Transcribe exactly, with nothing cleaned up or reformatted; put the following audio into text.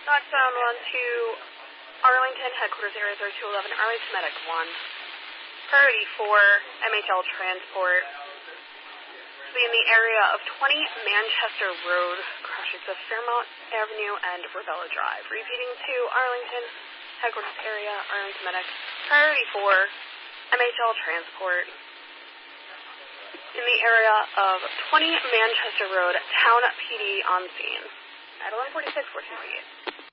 Knockdown one to Arlington, headquarters area thirty two eleven, Arlington Medic one. Priority for M H L transport to be in the area of twenty Manchester Road, crossings of Fairmount Avenue and Ravella Drive. Repeating to Arlington, headquarters area, Arlington Medic. Priority for M H L transport in the area of twenty Manchester Road, Town P D on scene. At eleven forty-six, fourteen forty-eight.